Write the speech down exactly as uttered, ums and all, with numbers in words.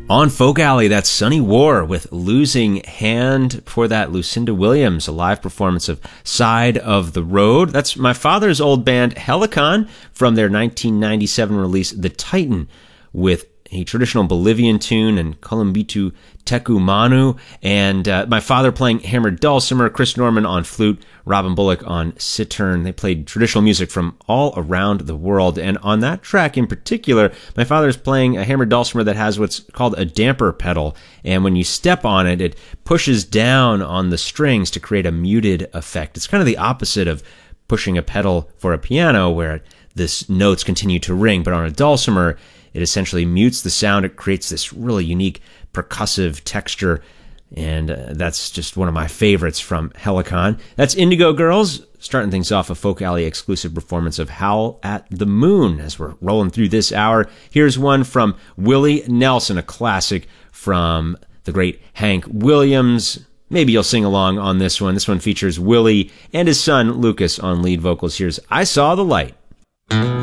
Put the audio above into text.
On Folk Alley, that's Sunny War with Losing Hand. For that, Lucinda Williams, a live performance of Side of the Road. That's my father's old band, Helicon, from their nineteen ninety-seven release, The Titan, with a traditional Bolivian tune and Kolombitu Teku Manu, and uh, my father playing hammered dulcimer, Chris Norman on flute, Robin Bullock on cittern. They played traditional music from all around the world, and on that track in particular, my father's playing a hammered dulcimer that has what's called a damper pedal, and when you step on it, it pushes down on the strings to create a muted effect. It's kind of the opposite of pushing a pedal for a piano, where the notes continue to ring, but on a dulcimer, it essentially mutes the sound. It creates this really unique percussive texture, and uh, that's just one of my favorites from Helicon. That's Indigo Girls, starting things off, a Folk Alley exclusive performance of Howl at the Moon. As we're rolling through this hour, here's one from Willie Nelson, a classic from the great Hank Williams. Maybe you'll sing along on this one. This one features Willie and his son Lucas on lead vocals. Here's I Saw the Light.